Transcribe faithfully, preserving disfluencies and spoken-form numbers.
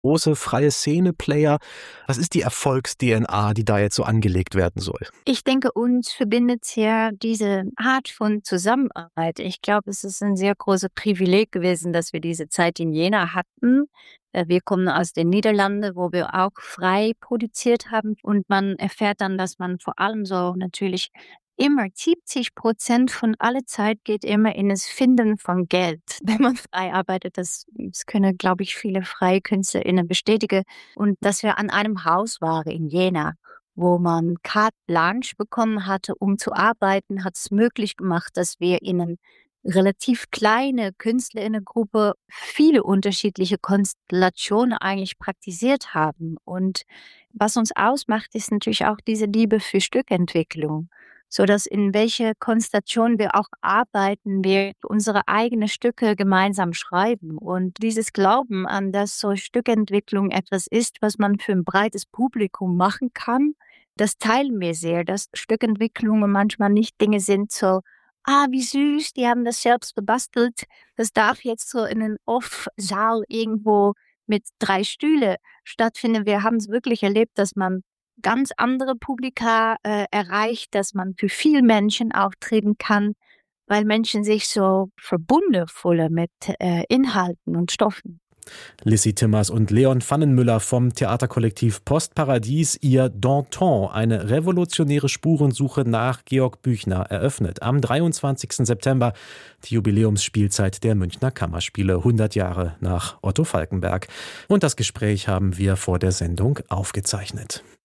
große freie Szene-Player. Was ist die Erfolgs-D N A, die da jetzt so angelegt werden soll? Ich denke, uns verbindet ja diese Art von Zusammenarbeit. Ich glaube, es ist ein sehr großes Privileg gewesen, dass wir diese Zeit in Jena hatten. Äh, Wir kommen aus den Niederlanden, wo wir auch frei produziert haben. Und man erfährt dann, dass man vor allem so natürlich immer siebzig Prozent von aller Zeit geht immer in das Finden von Geld, wenn man frei arbeitet. Das, das können, glaube ich, viele freie KünstlerInnen bestätigen. Und dass wir an einem Haus waren in Jena, wo man carte blanche bekommen hatte, um zu arbeiten, hat es möglich gemacht, dass wir in einer relativ kleine KünstlerInnengruppe viele unterschiedliche Konstellationen eigentlich praktiziert haben. Und was uns ausmacht, ist natürlich auch diese Liebe für Stückentwicklung, so dass in welcher Konstellation wir auch arbeiten, wir unsere eigenen Stücke gemeinsam schreiben. Und dieses Glauben an, dass so Stückentwicklung etwas ist, was man für ein breites Publikum machen kann, das teilen wir sehr, dass Stückentwicklungen manchmal nicht Dinge sind so, ah, wie süß, die haben das selbst gebastelt. Das darf jetzt so in einem Off-Saal irgendwo mit drei Stühle stattfinden. Wir haben es wirklich erlebt, dass man ganz andere Publika äh, erreicht, dass man für viele Menschen auftreten kann, weil Menschen sich so verbunden fühlen mit äh, Inhalten und Stoffen. Lissy Timmers und Leon Pfannenmüller vom Theaterkollektiv Postparadies ihr Danton, eine revolutionäre Spurensuche nach Georg Büchner, eröffnet am dreiundzwanzigsten September, die Jubiläumsspielzeit der Münchner Kammerspiele, hundert Jahre nach Otto Falckenberg. Und das Gespräch haben wir vor der Sendung aufgezeichnet.